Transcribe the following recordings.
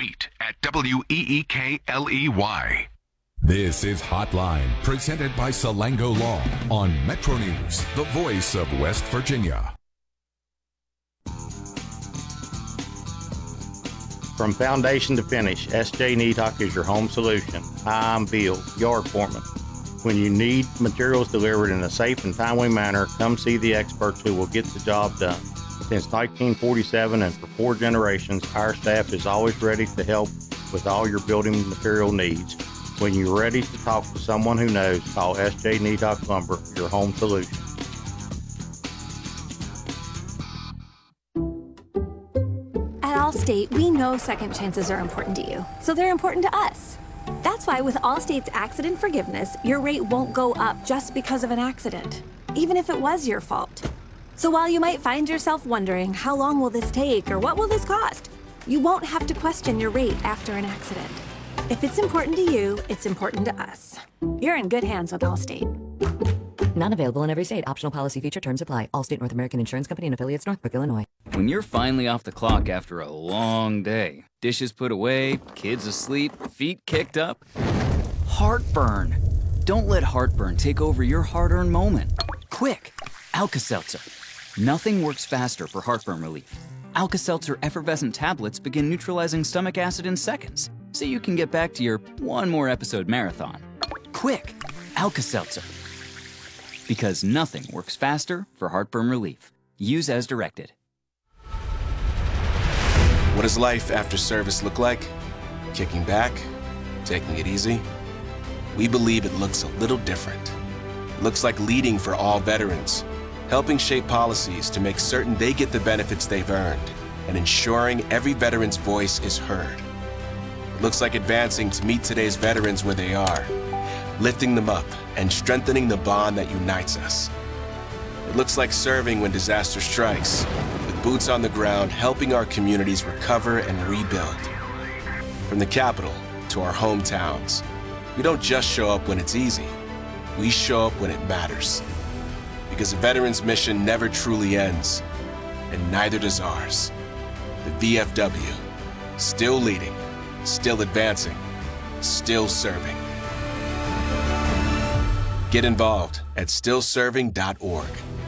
tweet at WEEKLEY. This is Hotline, presented by Salango Law on Metro News, the voice of West Virginia. From foundation to finish, S.J. Nedock is your home solution. Hi, I'm Bill, yard foreman. When you need materials delivered in a safe and timely manner, come see the experts who will get the job done. Since 1947 and for 4 generations, our staff is always ready to help with all your building material needs. When you're ready to talk to someone who knows, call S.J. Nedock Lumber, your home solution. At Allstate, we know second chances are important to you, so they're important to us. That's why with Allstate's accident forgiveness, your rate won't go up just because of an accident, even if it was your fault. So while you might find yourself wondering, how long will this take or what will this cost? You won't have to question your rate after an accident. If it's important to you, it's important to us. You're in good hands with Allstate. Not available in every state. Optional policy feature terms apply. Allstate North American Insurance Company and affiliates, Northbrook, Illinois. When you're finally off the clock after a long day, dishes put away, kids asleep, feet kicked up, heartburn. Don't let heartburn take over your hard-earned moment. Quick, Alka-Seltzer. Nothing works faster for heartburn relief. Alka-Seltzer effervescent tablets begin neutralizing stomach acid in seconds, so you can get back to your one more episode marathon. Quick, Alka-Seltzer. Because nothing works faster for heartburn relief. Use as directed. What does life after service look like? Kicking back? Taking it easy? We believe it looks a little different. It looks like leading for all veterans, helping shape policies to make certain they get the benefits they've earned, and ensuring every veteran's voice is heard. It looks like advancing to meet today's veterans where they are, lifting them up and strengthening the bond that unites us. It looks like serving when disaster strikes, with boots on the ground helping our communities recover and rebuild. From the capital to our hometowns, we don't just show up when it's easy, we show up when it matters. Because a veteran's mission never truly ends, and neither does ours. The VFW, still leading, still advancing, still serving. Get involved at stillserving.org.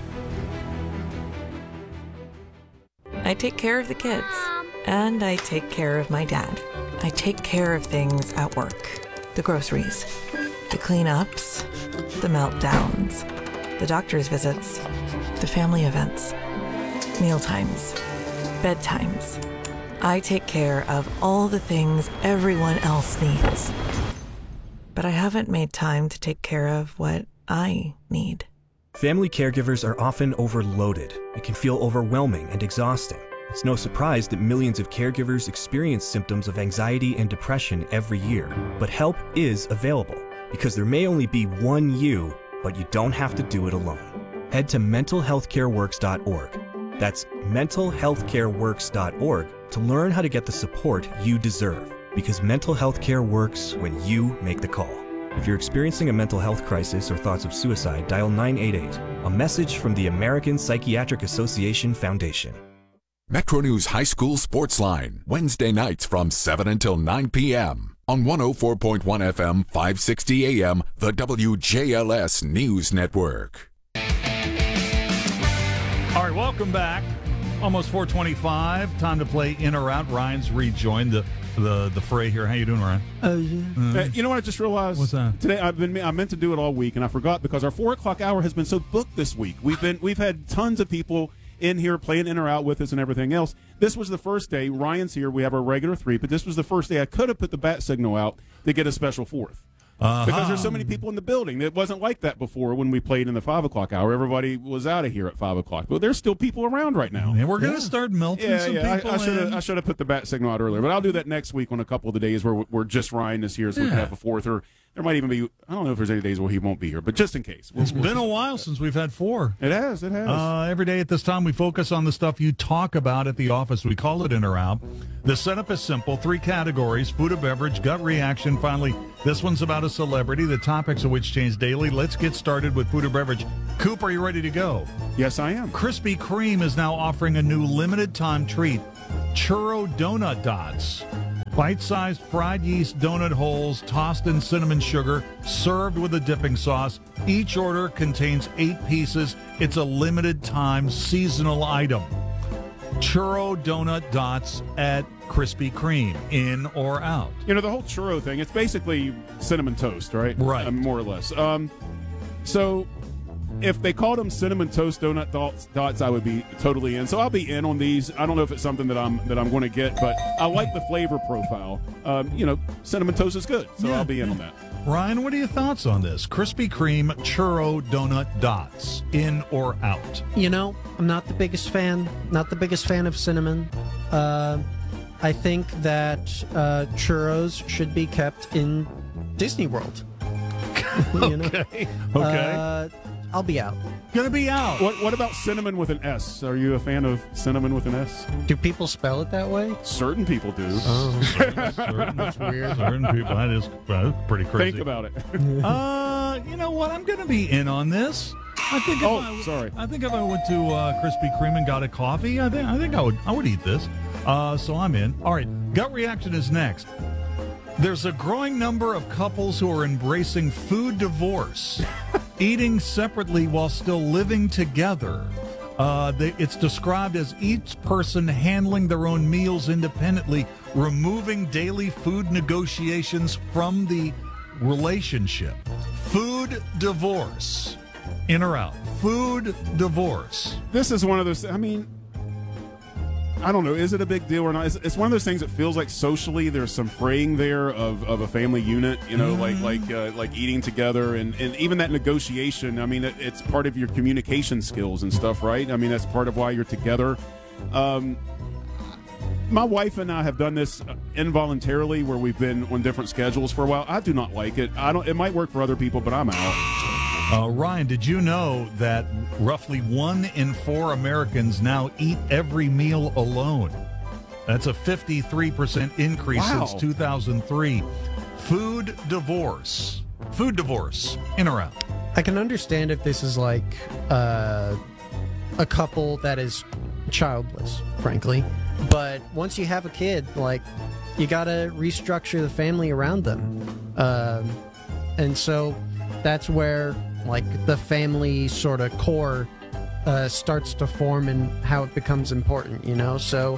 I take care of the kids, and I take care of my dad. I take care of things at work. The groceries, the cleanups, the meltdowns, the doctor's visits, the family events, mealtimes, bedtimes. I take care of all the things everyone else needs. But I haven't made time to take care of what I need. Family caregivers are often overloaded. It can feel overwhelming and exhausting. It's no surprise that millions of caregivers experience symptoms of anxiety and depression every year. But help is available, because there may only be one you, but you don't have to do it alone. Head to mentalhealthcareworks.org. That's mentalhealthcareworks.org to learn how to get the support you deserve. Because mental health care works when you make the call. If you're experiencing a mental health crisis or thoughts of suicide, dial 988. A message from the American Psychiatric Association Foundation. Metro News High School Sports Line, Wednesday nights from 7 until 9 p.m. on 104.1 FM, 560 AM, the WJLS News Network. All right, welcome back. Almost 4:25. Time to play In or Out. Ryan's rejoined the fray here. How you doing, Ryan? You know what I just realized? What's that? Today I meant to do it all week and I forgot because our 4 o'clock hour has been so booked this week. We've had tons of people in here playing In or Out with us and everything else. This was the first day. Ryan's here. We have our regular 3, but this was the first day I could have put the bat signal out to get a special 4th. Because there's so many people in the building. It wasn't like that before when we played in the 5 o'clock hour. Everybody was out of here at 5 o'clock. But there's still people around right now. And we're going to start melting some people I should have put the bat signal out earlier. But I'll do that next week on a couple of the days where we're just Ryan is here so we can have a 4th. Or there might even be, I don't know if there's any days where he won't be here. But just in case. It's been a while since we've had 4. It has. Every day at this time we focus on the stuff you talk about at the office. We call it In or Out. The setup is simple. 3 categories: food or beverage, gut reaction. Finally, this one's about a celebrity, the topics of which change daily. Let's get started with food or beverage. Coop, are you ready to go? Yes, I am. Krispy Kreme is now offering a new limited time treat, Churro Donut Dots. Bite-sized fried yeast donut holes tossed in cinnamon sugar, served with a dipping sauce. Each order contains 8 pieces. It's a limited-time seasonal item. Churro donut dots at Krispy Kreme, in or out? You know, the whole churro thing, it's basically cinnamon toast, right? Right. More or less. So if they called them cinnamon toast donut dots, I would be totally in. So I'll be in on these. I don't know if it's something that I'm going to get, but I like the flavor profile. You know, cinnamon toast is good, so I'll be in on that. Ryan, what are your thoughts on this? Krispy Kreme churro donut dots, in or out? You know, I'm not the biggest fan. Not the biggest fan of cinnamon. I think that churros should be kept in Disney World. You know? Okay. I'll be out. Gonna be out. What about cinnamon with an S? Are you a fan of cinnamon with an S? Do people spell it that way? Certain people do. That's weird. Certain people. That is pretty crazy. Think about it. You know what? I'm gonna be in on this. I think. I think if I went to Krispy Kreme and got a coffee, I think I would eat this. So I'm in. All right. Gut reaction is next. There's a growing number of couples who are embracing food divorce, eating separately while still living together. It's described as each person handling their own meals independently, removing daily food negotiations from the relationship. Food divorce. In or out? Food divorce. This is one of those, I mean, I don't know. Is it a big deal or not? It's one of those things that feels like socially there's some fraying there of a family unit. You know, like eating together and even that negotiation. I mean, it's part of your communication skills and stuff, right? I mean, that's part of why you're together. My wife and I have done this involuntarily, where we've been on different schedules for a while. I do not like it. It might work for other people, but I'm out. Ryan, did you know that roughly 1 in 4 Americans now eat every meal alone? That's a 53% increase since 2003. Food divorce. Food divorce. In or out? I can understand if this is like a couple that is childless, frankly. But once you have a kid, like, you got to restructure the family around them. And so that's where, like, the family sort of core starts to form and how it becomes important, you know? So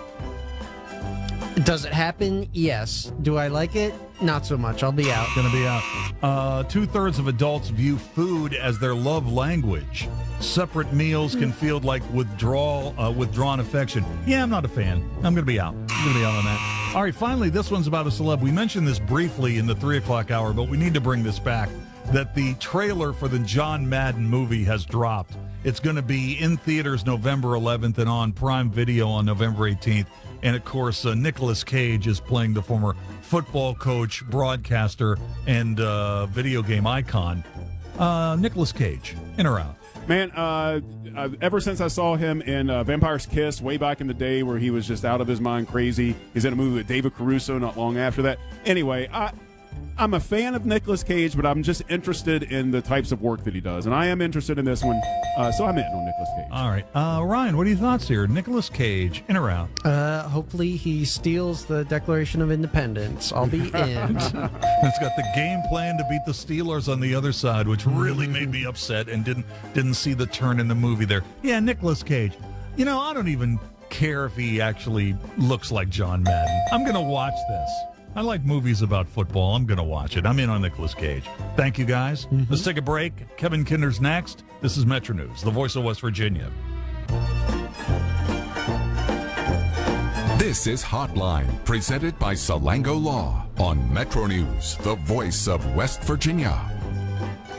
does it happen? Yes. Do I like it? Not so much. I'll be out. Gonna be out. 2/3 of adults view food as their love language. Separate meals can feel like withdrawn affection. Yeah, I'm not a fan. I'm gonna be out. I'm gonna be out on that. All right, finally, this one's about a celeb. We mentioned this briefly in the 3 o'clock hour, but we need to bring this back. That the trailer for the John Madden movie has dropped. It's going to be in theaters November 11th and on Prime Video on November 18th. And, of course, Nicolas Cage is playing the former football coach, broadcaster, and video game icon. Nicolas Cage, in or out? Man, ever since I saw him in Vampire's Kiss way back in the day, where he was just out of his mind crazy. He's in a movie with David Caruso not long after that. Anyway, I'm a fan of Nicolas Cage, but I'm just interested in the types of work that he does. And I am interested in this one, so I'm in on Nicolas Cage. All right. Ryan, what are your thoughts here? Nicolas Cage, in or out? Hopefully he steals the Declaration of Independence. I'll be in. It's got the game plan to beat the Steelers on the other side, which really made me upset and didn't see the turn in the movie there. Yeah, Nicolas Cage. You know, I don't even care if he actually looks like John Madden. I'm going to watch this. I like movies about football. I'm going to watch it. I'm in on Nicolas Cage. Thank you, guys. Let's take a break. Kevin Kinder's next. This is Metro News, the voice of West Virginia. This is Hotline, presented by Salango Law on Metro News, the voice of West Virginia.